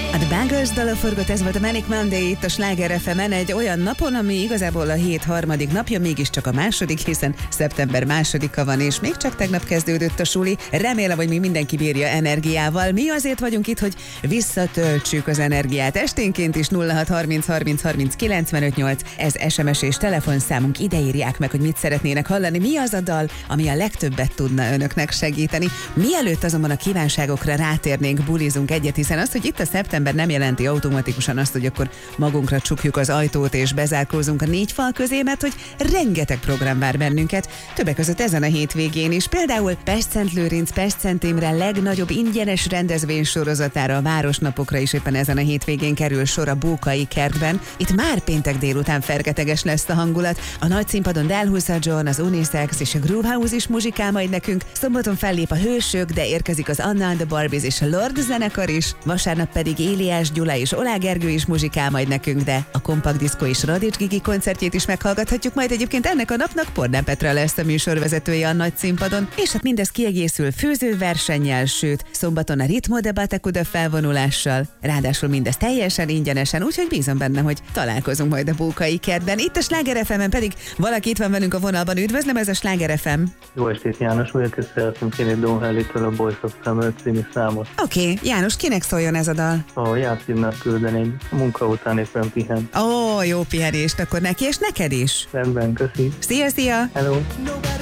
A The Bangles dala forgott, ez volt a Manic Monday itt a Sláger FM-en egy olyan napon, ami igazából a hét harmadik napja, mégiscsak a második, hiszen szeptember 2-a van, és még csak tegnap kezdődött a suli. Remélem, hogy még mindenki bírja energiával. Mi azért vagyunk itt, hogy visszatöltsük az energiát. Esténként is 0630 30 30 95 8, ez SMS és telefonszámunk, ide írják meg, hogy mit szeretnének hallani. Mi az a dal, ami a legtöbbet tudna önöknek segíteni. Mielőtt azonban a kívánságokra rátérnénk, bulizunk egyet, hiszen az, hogy itt a szeptember nem jelenti automatikusan azt, hogy akkor magunkra csukjuk az ajtót és bezárkózunk a négy fal közé, mert hogy rengeteg program vár bennünket, többek között ezen a hétvégén is. Például Pest-Szentlőrinc, Pest-Szent Imre legnagyobb ingyenes rendezvény sorozatára, a Városnapokra is éppen ezen a hétvégén kerül sor a Bókai Kertben. Itt már péntek délután fergeteges lesz a hangulat. A nagy színpadon Delhusa John, az Unisex és a Groove House is muzsikál majd nekünk. Szombaton fellép a Hősök, de érkezik az Anna and the Barbies és a Lord zenekar is. Vasárnap pedig Éliás Gyula és Olá Gergő is muzsikál majd nekünk, de a Kompakt Diszkó és Radics Gigi koncertjét is meghallgathatjuk majd. Egyébként ennek a napnak Pordán Petra lesz a műsorvezetője a nagy színpadon, és hát mindez kiegészül főzőversennyel, sőt szombaton a Ritmo de Batacuda felvonulással. Ráadásul mindez teljesen ingyenesen, úgyhogy bízom benne, hogy találkozunk majd a Bókai Kertben. Itt a Sláger FM-en pedig valaki itt van velünk a vonalban. Üdvözlöm, ez a Sláger FM. Jó estét, János vagyok, és szeretném kérni Don Henrytől a Boys of Summer című számot. Oké, János, kinek szóljon ez a dal? A Jászínnak küldeném, a munka után éppen pihen. Ó, jó pihenést akkor neki, és neked is. Rendben, köszi. Szia, szia! Hello!